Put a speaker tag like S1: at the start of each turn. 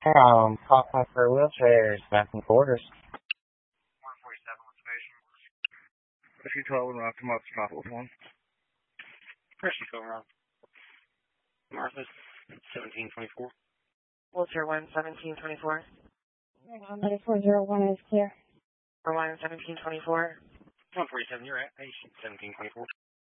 S1: Call for wheelchairs, back in quarters.
S2: 147, what's the patient? If you 12 and rock them up, stop with one.
S3: Pressure go wrong. Martha, 1724.
S4: Wheelchair 1, 1724.
S5: 401 is clear.
S4: For 1, 1724.
S3: 147, you're at patient 1724.